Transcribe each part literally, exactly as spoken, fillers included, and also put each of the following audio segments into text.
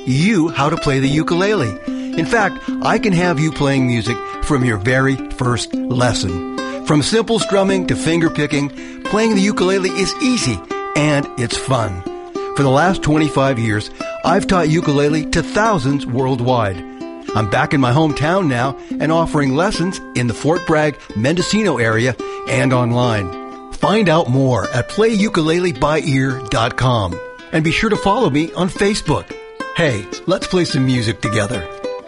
you how to play the ukulele. In fact, I can have you playing music from your very first lesson. From simple strumming to finger picking, playing the ukulele is easy and it's fun. For the last twenty-five years, I've taught ukulele to thousands worldwide. I'm back in my hometown now and offering lessons in the Fort Bragg, Mendocino area and online. Find out more at play ukulele by ear dot com. And be sure to follow me on Facebook. Hey, let's play some music together.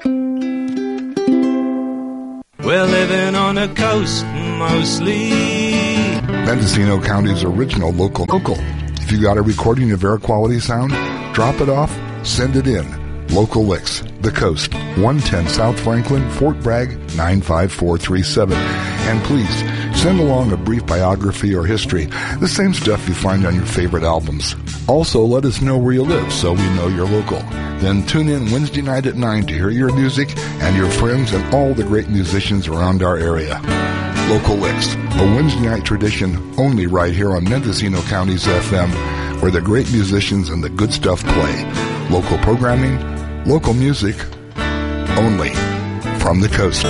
We're living on the coast mostly. Mendocino County's original local local. If you got a recording of air quality sound, drop it off, send it in. Local Licks, The Coast, one ten South Franklin, Fort Bragg, nine five four three seven. And please, send along a brief biography or history, the same stuff you find on your favorite albums. Also, let us know where you live so we know you're local. Then tune in Wednesday night at nine to hear your music and your friends and all the great musicians around our area. Local Licks, a Wednesday night tradition only right here on Mendocino County's F M, where the great musicians and the good stuff play. Local programming, local music, only from the coast.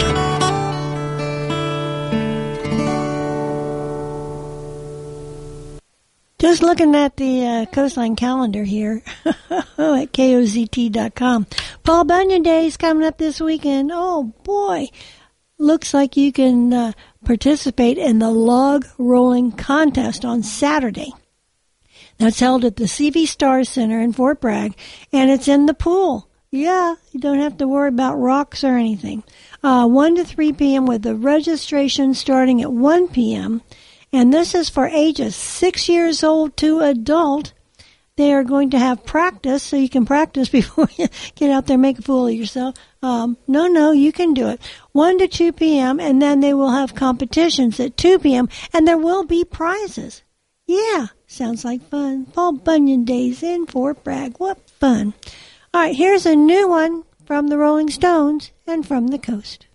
Just looking at the uh, Coastline calendar here at K O Z T dot com. Paul Bunyan Day is coming up this weekend. Oh, boy. Looks like you can uh, participate in the log rolling contest on Saturday. That's held at the C V Star Center in Fort Bragg, and it's in the pool. Yeah, you don't have to worry about rocks or anything. Uh, one to three p.m. with the registration starting at one p.m., and this is for ages six years old to adult. They are going to have practice, so you can practice before you get out there and make a fool of yourself. Um, no, no, you can do it. one to two p.m., and then they will have competitions at two p.m., and there will be prizes. Yeah, sounds like fun. Paul Bunyan Days in Fort Bragg. What fun. All right, here's a new one from the Rolling Stones and from the coast.